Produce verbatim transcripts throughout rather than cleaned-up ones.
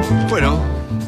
Bueno,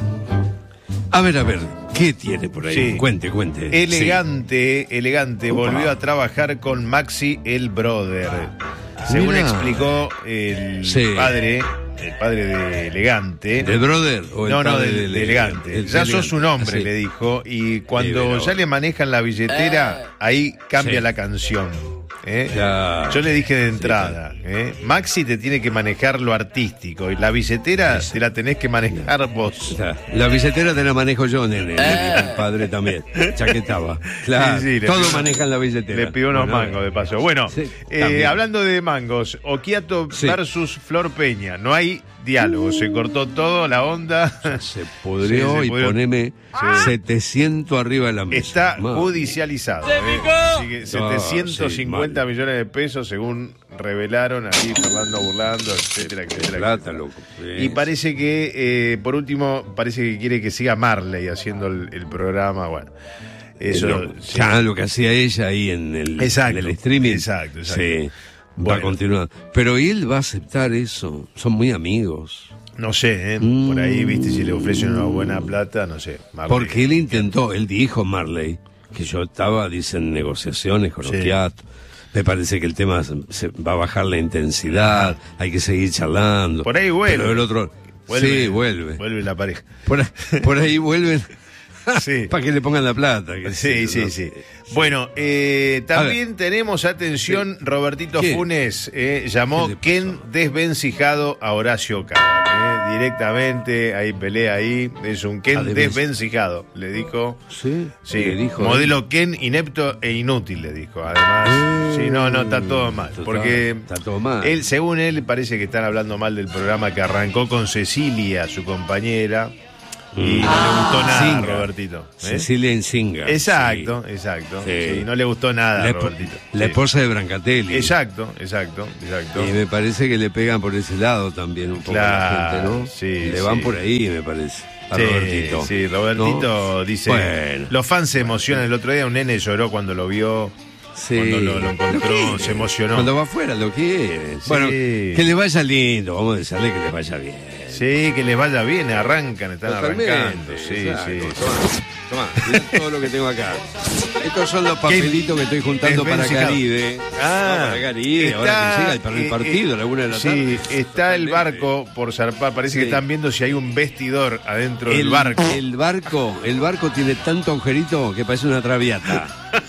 a ver, a ver, ¿qué tiene por ahí? Sí. Cuente, cuente. Elegante, sí. elegante, Opa. volvió a trabajar con Maxi el Brother. Según Mirá. explicó el Sí. padre, el padre de Elegante. ¿De Brother o el No, no, padre de, de- de Elegante. el- Ya de sos un Elegante, hombre, sí. le dijo. Y cuando pero- ya le manejan la billetera, ahí cambia Sí. la canción. ¿eh? Claro. Yo le dije de entrada, ¿eh? Maxi te tiene que manejar lo artístico y la billetera te la tenés que manejar vos. O sea, la billetera te la manejo yo, nene. El padre también. Ya que estaba. Claro. Sí, sí, le todos pidió- manejan la billetera. Le pidió unos Bueno, mangos de paso. Bueno, Sí, eh, también. hablando de mangos, Okiato Sí. versus Flor Peña. No hay diálogo, se cortó todo, la onda. Se pudrió Sí, se y pudrió. poneme setecientos arriba de la mesa. Está Madre. judicializado. ¿eh? Así que setecientos cincuenta sí, mal. millones de pesos, según revelaron ahí Fernando Burlando, etcétera, etcétera. Plata, etcétera. loco. Y parece que, eh, por último, parece que quiere que siga Marley haciendo el, el programa. Bueno, eso. Lo, sí. ya lo que hacía ella ahí en el, Exacto, en el streaming. exacto, exacto. Sí, va Bueno. a continuar. Pero él va a aceptar eso. Son muy amigos. No sé, ¿eh? Mm. Por ahí, viste, si le ofrecen una buena plata, no sé. Marley. Porque él intentó, él dijo, Marley, que yo estaba, dicen, negociaciones con Sí. Okiato. Me parece que el tema se, se va a bajar la intensidad, hay que seguir charlando. Por ahí vuelve. Pero el otro, sí, vuelve. Vuelve la pareja. Por, ahí- por ahí vuelven Sí. para que le pongan la plata. que Sí, sí, ¿no? sí. Bueno, eh, también tenemos, atención, Sí. Robertito ¿Qué? Funes eh, llamó ¿Qué le pasó? Ken desvencijado a Horacio Cava, eh, directamente, hay pelea ahí, es un Ken Ah, desven- desvencijado, le dijo. Sí, Sí, le dijo. modelo Ken inepto e inútil, le dijo. Además, Eh, sí, no, no, está todo mal. está- Porque está todo mal. él, según él, parece que están hablando mal del programa que arrancó con Cecilia, su compañera, y no le gustó nada, Singa. Robertito. ¿eh? Cecilia Enzinga. Exacto, exacto. Sí. Sí, no le gustó nada, La, esp- Robertito. la Sí. esposa de Brancatelli. Exacto, exacto, exacto. Y me parece que le pegan por ese lado también un poco a la Claro, gente, ¿no? sí, le van sí. por ahí, me parece. A Sí, Robertito. sí, Robertito ¿No? dice. Bueno. Los fans se emocionan. El otro día un nene lloró cuando lo vio. Sí. Cuando lo, lo encontró, quiere. se emocionó. Cuando va afuera lo quiere. Sí. Bueno, que le vaya lindo, vamos a decirle que le vaya bien. Sí, que les vaya bien, arrancan, están Totalmente, arrancando. Sí, exacto. sí. Toma, toma, mirá todo lo que tengo acá. Estos son los papelitos que estoy juntando para Desvencijado. Caribe. Ah, No, para Caribe, ahora que llega para el eh, partido eh, a la una de la sí, tarde. está el Totalmente. barco por zarpar. Parece que Sí. están viendo si hay un vestidor adentro del El barco. El barco, el barco tiene tanto agujerito que parece una traviata.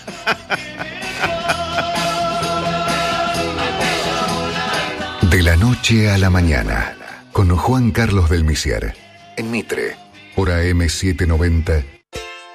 De la noche a la mañana, con Juan Carlos del Misier, en Mitre, por A M setecientos noventa,